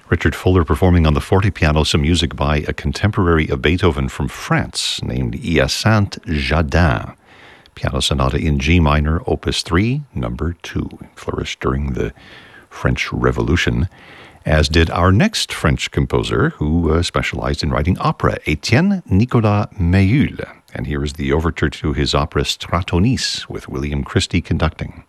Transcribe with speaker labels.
Speaker 1: Richard Fuller performing on the fortepiano some music by a contemporary of Beethoven from France named Hyacinthe Jadin. Piano Sonata in G minor, Opus 3, number 2. Flourished during the French Revolution, as did our next French composer who specialized in writing opera, Étienne Nicolas Méhul. And here is the overture to his opera Stratonice with William Christie conducting.